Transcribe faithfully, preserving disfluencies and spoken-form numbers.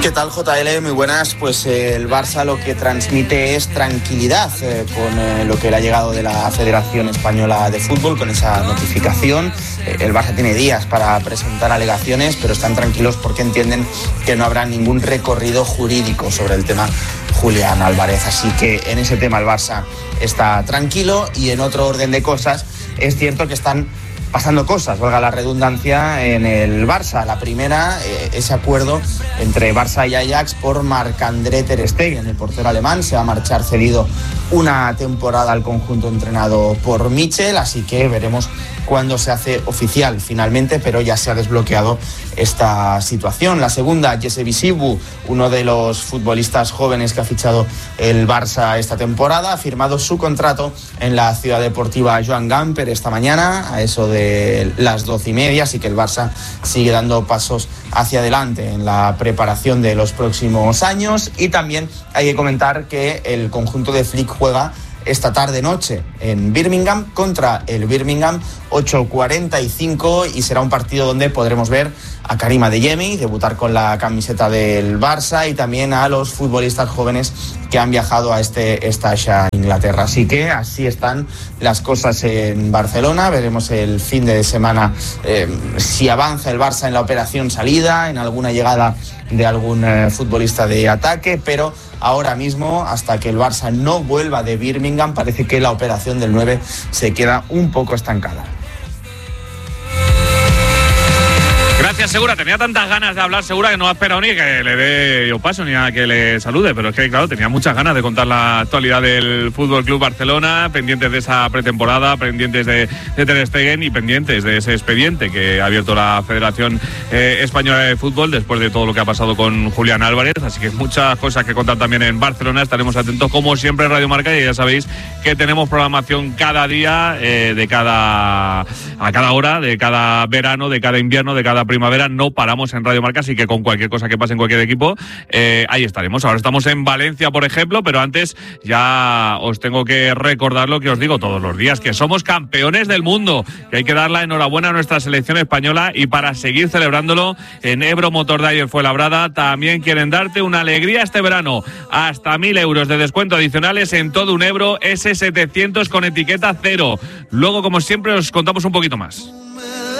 ¿Qué tal, J L? Muy buenas. Pues eh, el Barça lo que transmite es tranquilidad eh, con eh, lo que le ha llegado de la Federación Española de Fútbol, con esa notificación. Eh, el Barça tiene días para presentar alegaciones, pero están tranquilos porque entienden que no habrá ningún recorrido jurídico sobre el tema Julián Álvarez. Así que en ese tema el Barça está tranquilo, y en otro orden de cosas es cierto que están pasando cosas, valga la redundancia, en el Barça. La primera, eh, ese acuerdo entre Barça y Ajax por Marc-André ter Stegen, el portero alemán. Se va a marchar cedido una temporada al conjunto entrenado por Michel, así que veremos cuándo se hace oficial finalmente, pero ya se ha desbloqueado esta situación. La segunda, Jesse Bisibu, uno de los futbolistas jóvenes que ha fichado el Barça esta temporada, ha firmado su contrato en la Ciudad Deportiva Joan Gamper esta mañana, a eso de las doce y media, así que el Barça sigue dando pasos hacia adelante en la preparación de los próximos años. Y también hay que comentar que el conjunto de Flick juega esta tarde-noche en Birmingham contra el Birmingham, ocho cuarenta y cinco, y será un partido donde podremos ver a Karim Adeyemi debutar con la camiseta del Barça, y también a los futbolistas jóvenes que han viajado a este Stage a Inglaterra. Así que así están las cosas en Barcelona. Veremos el fin de semana eh, si avanza el Barça en la operación salida, en alguna llegada de algún eh, futbolista de ataque, pero ahora mismo, hasta que el Barça no vuelva de Birmingham, parece que la operación del nueve se queda un poco estancada. Gracias, Segura. Tenía tantas ganas de hablar, Segura, que no ha esperado ni que le dé yo paso ni a que le salude, pero es que, claro, tenía muchas ganas de contar la actualidad del F C Barcelona, pendientes de esa pretemporada, pendientes de, de Ter Stegen y pendientes de ese expediente que ha abierto la Federación eh, Española de Fútbol después de todo lo que ha pasado con Julián Álvarez. Así que muchas cosas que contar también en Barcelona. Estaremos atentos, como siempre, en Radio Marca, y ya sabéis que tenemos programación cada día, eh, de cada a cada hora, de cada verano, de cada invierno, de cada primavera. No paramos en Radio Marca, así que con cualquier cosa que pase en cualquier equipo, eh, ahí estaremos. Ahora estamos en Valencia, por ejemplo, pero antes ya os tengo que recordar lo que os digo todos los días, que somos campeones del mundo, que hay que dar la enhorabuena a nuestra selección española, y para seguir celebrándolo, en Ebro Motor Dyer Fuenlabrada también quieren darte una alegría este verano. Hasta mil euros de descuento adicionales en todo un Ebro ese setecientos con etiqueta cero. Luego, como siempre, os contamos un poquito más.